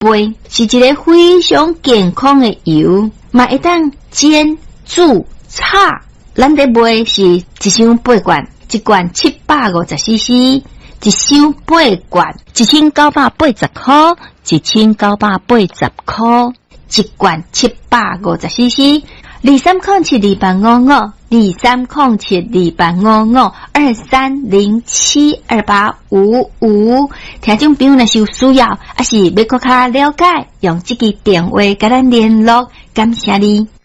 杯，是一个非常健康的油，嘛会当煎、煮、炒。咱在卖是一箱8罐，一罐750cc， 一箱8罐1980块，1980块，一罐750cc。2307285523072855，听众朋友若是有需要，还是要搁较了解，用这个电话跟咱联络，感谢你。